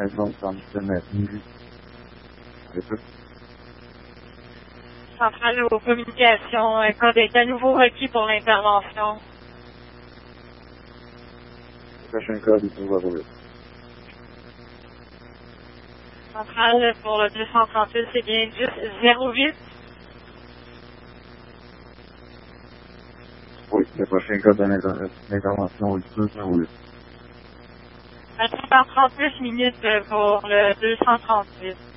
présence dans le minutes. Centrale aux communications, un code est à nouveau requis pour l'intervention. Le prochain code est pour vous. Centrale pour le 238, c'est bien 10-08. Oui, le prochain code d'intervention est 208. À 30 minutes pour le 238.